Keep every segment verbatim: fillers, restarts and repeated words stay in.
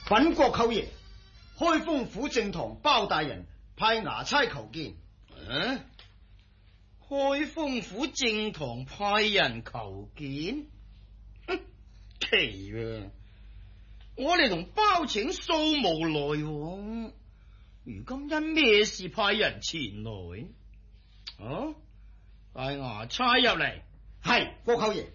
稟國舅爺，開封府正堂包大人派衙差求見。 啊！開封府正堂派人求見，哼，奇啊！我哋同包拯素無來往，如今因咩事派人前來？啊！帶衙差入嚟。 係國舅爺。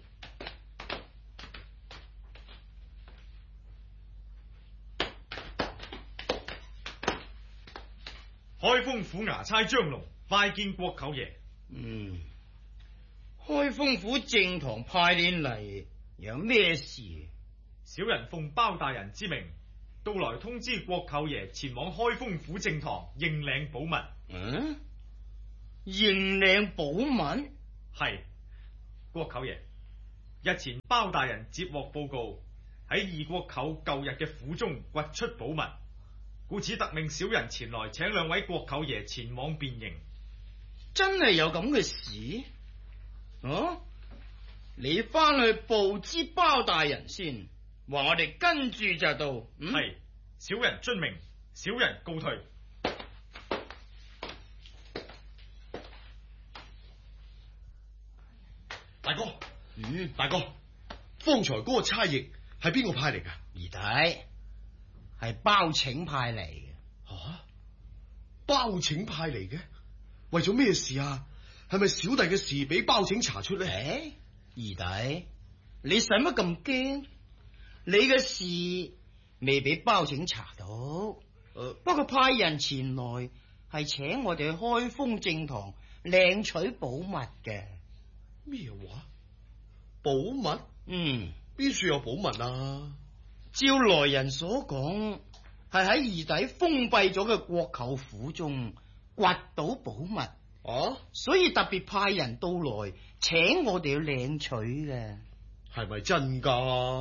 開封府衙差張龍拜見國舅爺。 嗯，開封府正堂派你嚟有咩事？ 小人奉包大人之命，到來通知國舅爺前往開封府正堂認領寶物。 嗯，認領寶物？ 係，國舅爺，日前包大人接獲報告，喺二國舅舊日嘅府中掘出寶物，故此特命小人前來請兩位國舅爺前往辨認。 真係有咁嘅事？啊！你翻去報知包大人先，話我哋跟住就到。 係、嗯，小人遵命，小人告退。 大哥，嗯，大哥，方才嗰個差役係邊個派嚟噶？ 二弟，係包拯派嚟嘅。 吓、啊，包拯派嚟嘅？為咗咩事啊？係咪小弟嘅事俾包拯查出咧？ 誒，二弟，你使乜咁驚？你嘅事未俾包拯查到，呃、不過派人前來係請我哋去開封正堂領取寶物嘅。 咩話？寶物？ 嗯， 邊處有寶物啊？ 照來人所講，係喺二弟封閉咗嘅國舅府中掘到寶物， 啊， 所以特別派人到來請我哋去領取嘅。 係咪真噶？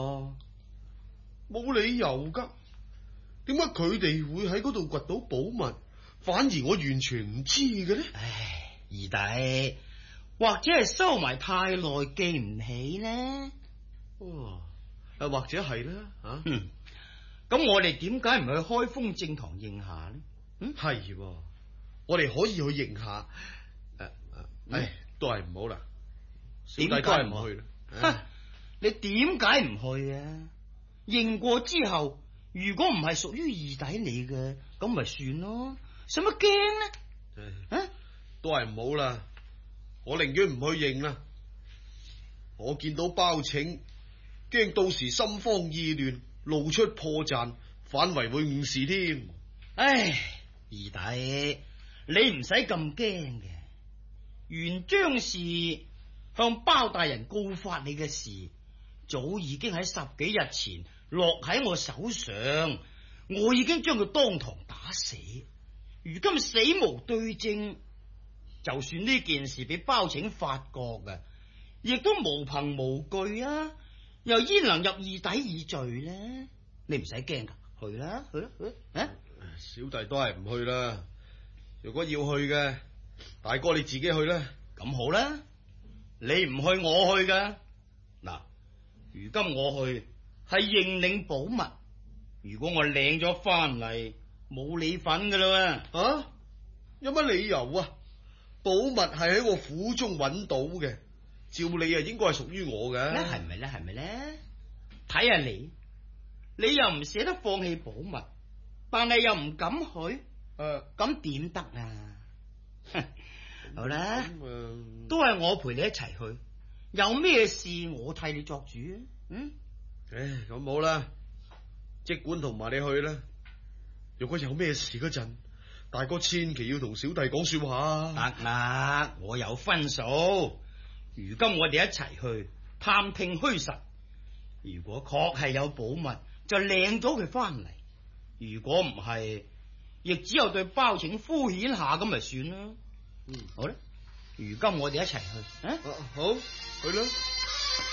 冇理由噶，點解佢哋會喺嗰度掘到寶物，反而我完全唔知嘅咧？ 唉，二弟，或者係收埋太耐記唔起呢？ 哦，啊，或者係啦，吓、啊， 嗯，咁我哋點解唔去開封正堂認下呢？嗯， 係，我哋可以去認下。誒、啊，唉，都係唔好啦，小弟都係唔去啦。 哼，你點解唔去啊？認過之後，如果唔係屬於二弟你嘅，咁咪算咯，使乜驚呢？ 啊，都係唔好啦，我寧願唔去認啦。我見到包拯，驚到時心慌意亂，露出破綻，反為會誤事添。 唉，二弟，你唔使咁驚嘅。原張氏向包大人告發你嘅事，早已經喺十幾日前落喺我手上，我已經將佢當堂打死。如今死無對證，就算呢件事俾包拯發覺嘅，亦都無憑無據啊！又焉能入二弟以罪呢？你唔使驚噶，去啦，去啦，去啊！ 小弟都係唔去啦。如果要去嘅，大哥你自己去啦。 咁好啦，你唔去我去噶。嗱，如今我去係認領寶物，如果我領咗翻嚟，冇你份噶啦。 啊？有乜理由啊？寶物係喺我府中揾到嘅，照理啊應該係屬於我嘅。 係咪咧？係咪咧？睇下你，你又唔捨得放棄寶物，但係又唔敢去，誒、啊，咁點得啊？好啦，嗯、都係我陪你一齊去，有咩事我替你作主。嗯， 唉，咁好啦，即管同埋你去啦。如果有咩事嗰陣，大哥千祈要同小弟講說話。 得啦，我有分數。如今我哋一齊去探聽虛實，如果確係有寶物，就領咗佢翻嚟；如果唔係，亦只有對包拯敷衍下咁咪算啦。嗯，好啦，如今我哋一齊去。啊， 啊好，去啦。